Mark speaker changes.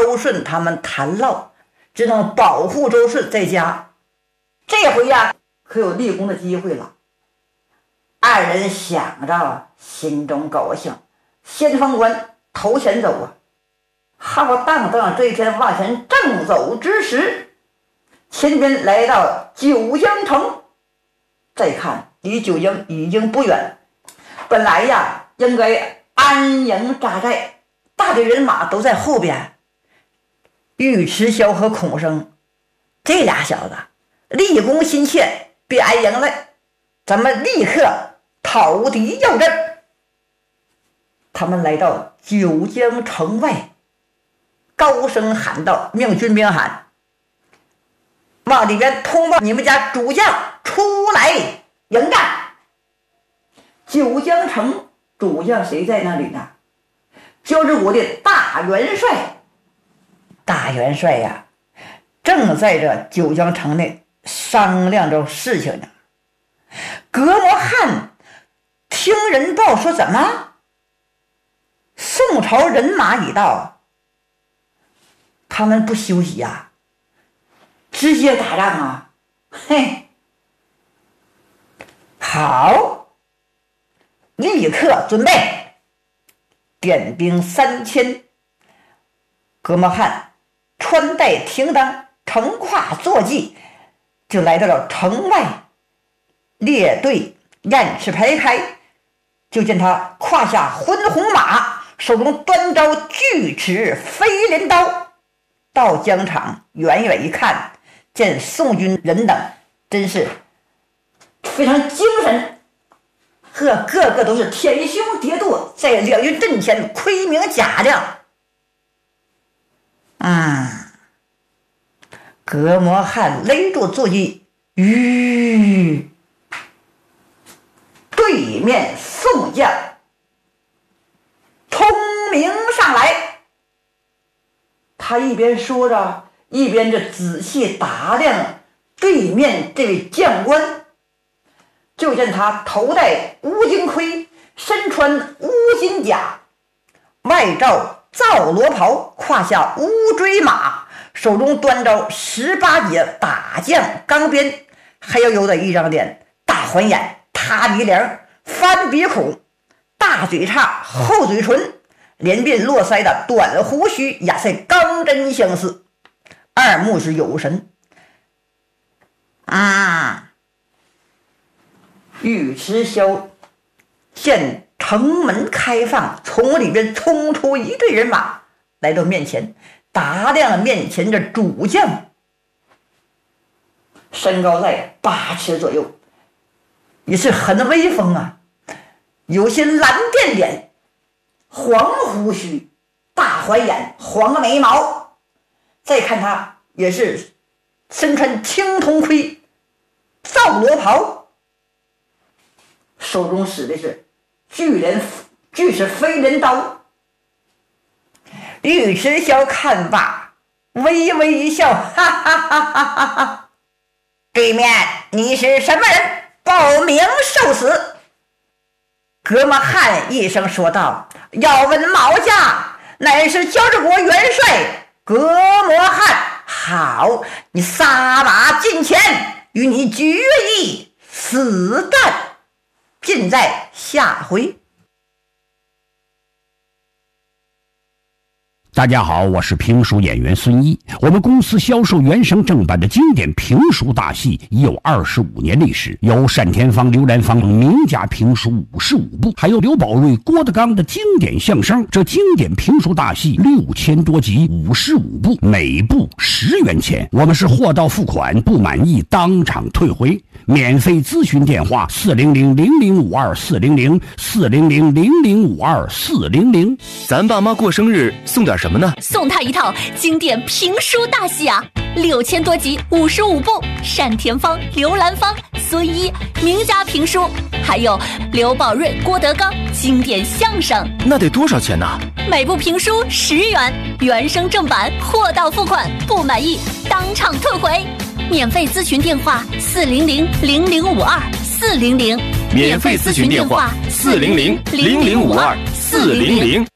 Speaker 1: 周顺他们谈唠，只能保护周顺在家。这回呀，可有立功的机会了。二人想着，心中高兴，先锋官头前走啊。浩荡荡这一天往前正走之时，前边来到九江城，再看离九江已经不远，本来呀应该安营扎寨，大队人马都在后边。尉迟萧和孔生这俩小子立功心切，别安营了，咱们立刻讨敌要阵。他们来到九江城外，高声喊道，命军兵喊，往里边通报你们家主将出来迎战。九江城主将谁在那里呢？就是我的大元帅。大元帅呀，正在这九江城内商量着事情呢。革摩汉听人报说，怎么宋朝人马已到，他们不休息呀，直接打仗啊！嘿，好，立刻准备，点兵3000。革摩汉穿戴停当，乘胯坐骑，就来到了城外，列队雁翅排开，就见他胯下浑红马，手中端着巨齿飞镰刀。到疆场远远一看，见宋军人等真是非常精神，个个都是天兄叠肚，在两军阵前盔明甲亮。革摩汉勒住坐骑，对面宋将通明上来。他一边说着，一边就仔细打量对面这位将官。就见他头戴乌金盔，身穿乌金甲，外罩皂罗袍，胯下乌骓马，手中端着18节打将钢鞭，还要有的一张脸，大环眼，塌鼻梁，翻鼻孔，大嘴叉，厚嘴唇，连鬓络腮的短胡须压在钢针相似，二目是有神。尉迟萧见城门开放，从里边冲出一队人马，来到面前，打量了面前的主将，身高在8尺左右，也是很威风啊，有些蓝靛脸，黄胡须，大环眼，黄眉毛。再看他也是身穿青铜盔，皂罗袍，手中使的是巨齿飞镰刀。尉迟萧看罢，微微一笑，哈哈哈哈哈哈！对面你是什么人？报名受死！革摩汉一声说道：“要问毛家，乃是交趾国元帅革摩汉。好，你撒马进前，与你决一死战，尽在下回。”
Speaker 2: 大家好，我是评书演员孙一。我们公司销售原声正版的经典评书大戏已有25年历史，有单田芳、刘兰芳名家评书55部，还有刘宝瑞、郭德纲的经典相声。这经典评书大戏6000多集，55部，每部10元钱。我们是货到付款，不满意当场退回。免费咨询电话400-0052-400，400-0052-400。
Speaker 3: 咱爸妈过生日送点什么呢？
Speaker 4: 送他一套经典评书大戏啊，6000多集，55部，单田芳、刘兰芳、孙一名家评书，还有刘宝瑞、郭德纲经典相声。
Speaker 3: 那得多少钱呢？
Speaker 4: 每部评书10元，原声正版，货到付款，不满意当场退回。免费咨询电话400-0052-400，
Speaker 3: 免费咨询电话400-0052-400。